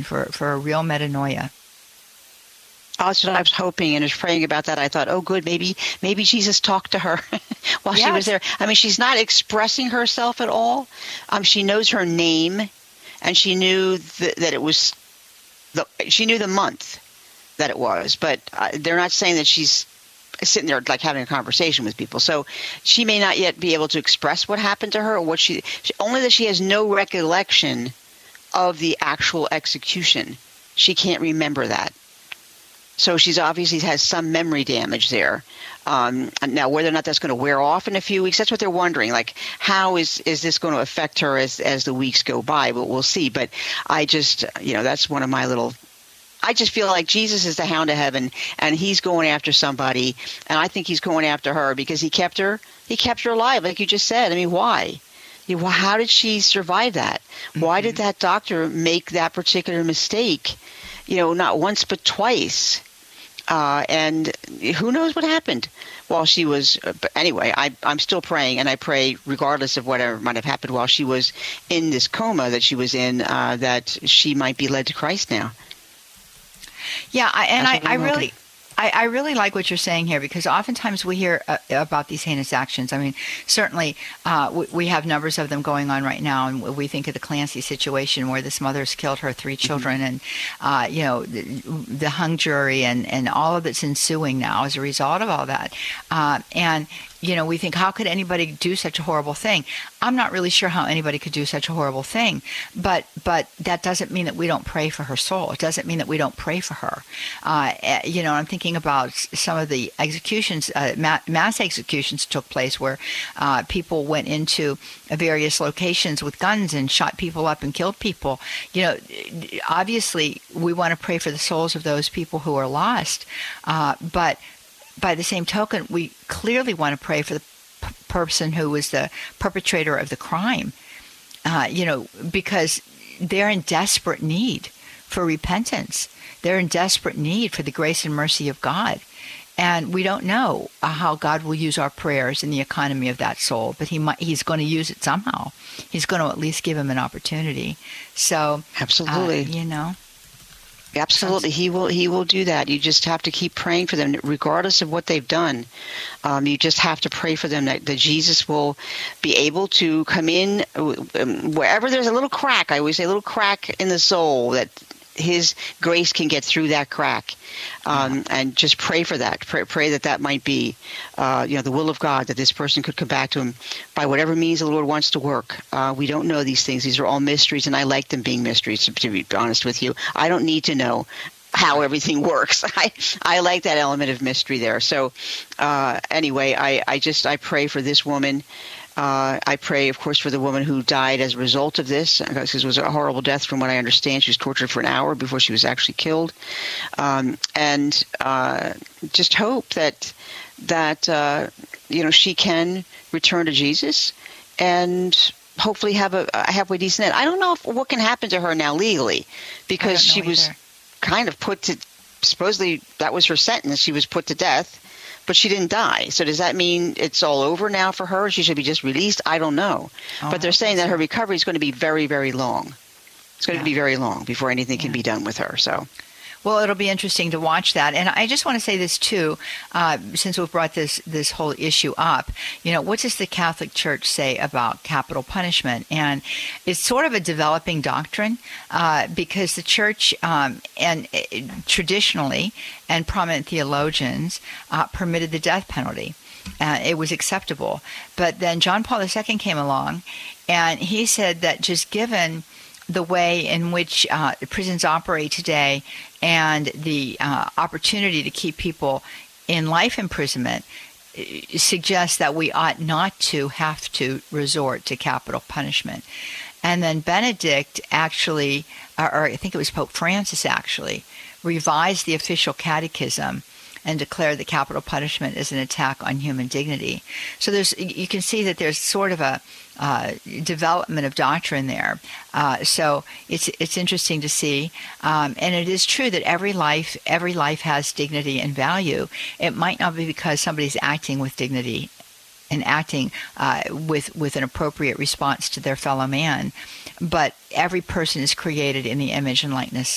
for a real metanoia. That's what I was hoping, and was praying about that. I thought, oh, good, maybe Jesus talked to her while she was there. I mean, she's not expressing herself at all. She knows her name, and she knew that it was she knew the month that it was, but they're not saying that she's sitting there like having a conversation with people. So she may not yet be able to express what happened to her, or what only that she has no recollection of the actual execution. She can't remember that. So she's obviously has some memory damage there. Now, whether or not that's going to wear off in a few weeks, that's what they're wondering. Like, how is this going to affect her as the weeks go by? But we'll see. But I just, that's one of my little. I just feel like Jesus is the hound of heaven, and he's going after somebody, and I think he's going after her because he kept her alive, like you just said. I mean, why? How did she survive that? Mm-hmm. Why did that doctor make that particular mistake? Not once but twice. And who knows what happened while she was. But anyway, I'm still praying, and I pray regardless of whatever might have happened while she was in this coma that she was in, that she might be led to Christ now. Yeah, I really like what you're saying here, because oftentimes we hear about these heinous actions. I mean, certainly we have numbers of them going on right now, and we think of the Clancy situation where this mother's killed her 3 children, and the hung jury and all of that's ensuing now as a result of all that. And we think, how could anybody do such a horrible thing? I'm not really sure how anybody could do such a horrible thing, but that doesn't mean that we don't pray for her soul. It doesn't mean that we don't pray for her. I'm thinking about some of the executions, mass executions took place where people went into various locations with guns and shot people up and killed people. Obviously, we want to pray for the souls of those people who are lost, but by the same token, we clearly want to pray for the person who was the perpetrator of the crime, because they're in desperate need for repentance. They're in desperate need for the grace and mercy of God. And we don't know how God will use our prayers in the economy of that soul, but he's going to use it somehow. He's going to at least give him an opportunity. So, absolutely. Absolutely. He will do that. You just have to keep praying for them, regardless of what they've done. You just have to pray for them that Jesus will be able to come in wherever there's a little crack. I always say a little crack in the soul, that his grace can get through that crack. And just pray for that. Pray that might be, the will of God, that this person could come back to him by whatever means the Lord wants to work. We don't know these things. These are all mysteries, and I like them being mysteries, to be honest with you. I don't need to know how everything works. I like that element of mystery there. So anyway, I pray for this woman. I pray, of course, for the woman who died as a result of this, because it was a horrible death from what I understand. She was tortured for an hour before she was actually killed. And just hope that she can return to Jesus and hopefully have a halfway decent end. I don't know what can happen to her now legally, because she was kind of put to, supposedly that was her sentence. She was put to death, but she didn't die. So does that mean it's all over now for her? She should be just released? I don't know. But they're saying that her recovery is going to be very, very long. It's going to be very long before anything can be done with her. So, well, it'll be interesting to watch that. And I just want to say this too, since we've brought this whole issue up. What does the Catholic Church say about capital punishment? And it's sort of a developing doctrine, because the Church traditionally and prominent theologians permitted the death penalty. It was acceptable. But then John Paul II came along, and he said that just given the way in which prisons operate today and the opportunity to keep people in life imprisonment, suggests that we ought not to have to resort to capital punishment. And then Benedict actually, or I think it was Pope Francis actually, revised the official catechism and declared that capital punishment is an attack on human dignity. So you can see that there's sort of a development of doctrine there. So it's interesting to see, and it is true that every life has dignity and value. It might not be because somebody's acting with dignity and acting with an appropriate response to their fellow man, but every person is created in the image and likeness